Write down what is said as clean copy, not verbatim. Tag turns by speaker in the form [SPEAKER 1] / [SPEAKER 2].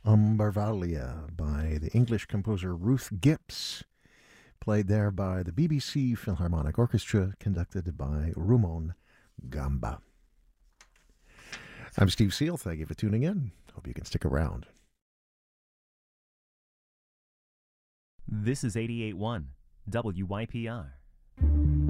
[SPEAKER 1] Umbervalia by the English composer Ruth Gibbs, played there by the BBC Philharmonic Orchestra, conducted by Rumon Gamba. I'm Steve Seal. Thank you for tuning in. Hope you can stick around.
[SPEAKER 2] This is 88.1 WYPR.